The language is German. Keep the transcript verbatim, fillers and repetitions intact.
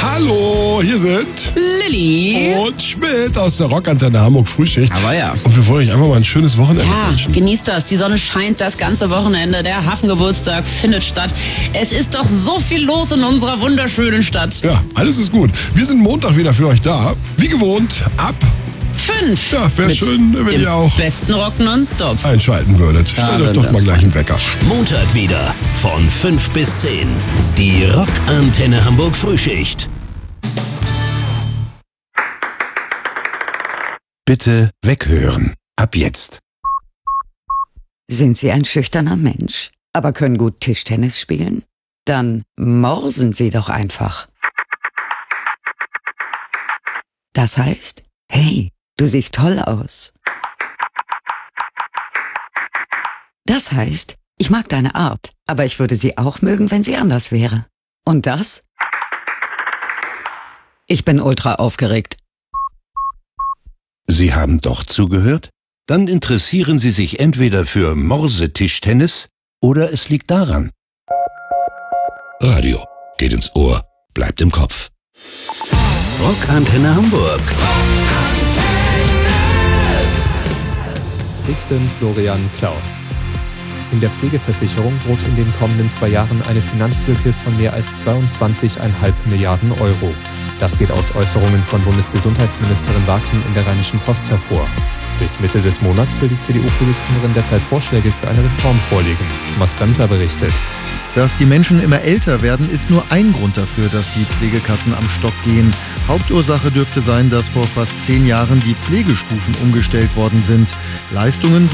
Hallo, hier sind Lilly und Schmidt aus der Rockantenne Hamburg Frühschicht. Aber ja. Und wir wollen euch einfach mal ein schönes Wochenende Ja, wünschen. genießt das. Die Sonne scheint das ganze Wochenende. Der Hafengeburtstag findet statt. Es ist doch so viel los in unserer wunderschönen Stadt. Ja, alles ist gut. Wir sind Montag wieder für euch da. Wie gewohnt, ab Fünf. Ja, wäre Mit schön, wenn dem ihr auch besten Rock nonstop. einschalten würdet. Stellt Ja, euch doch das mal gleich einen Wecker. Montag wieder von fünf bis zehn. Die Rockantenne Hamburg Frühschicht. Bitte weghören. Ab jetzt. Sind Sie ein schüchterner Mensch, aber können gut Tischtennis spielen? Dann morsen Sie doch einfach. Das heißt, hey, du siehst toll aus. Das heißt, ich mag deine Art, aber ich würde sie auch mögen, wenn sie anders wäre. Und das? Ich bin ultra aufgeregt. Sie haben doch zugehört? Dann interessieren Sie sich entweder für Morsetischtennis oder es liegt daran. Radio geht ins Ohr, bleibt im Kopf. Rockantenne Hamburg. Ich bin Florian Klaus. In der Pflegeversicherung droht in den kommenden zwei Jahren eine Finanzlücke von mehr als zweiundzwanzig Komma fünf Milliarden Euro. Das geht aus Äußerungen von Bundesgesundheitsministerin Waken in der Rheinischen Post hervor. Bis Mitte des Monats will die C D U-Politikerin deshalb Vorschläge für eine Reform vorlegen. Thomas Bremser berichtet. Dass die Menschen immer älter werden, ist nur ein Grund dafür, dass die Pflegekassen am Stock gehen. Hauptursache dürfte sein, dass vor fast zehn Jahren die Pflegestufen umgestellt worden sind. Leistungen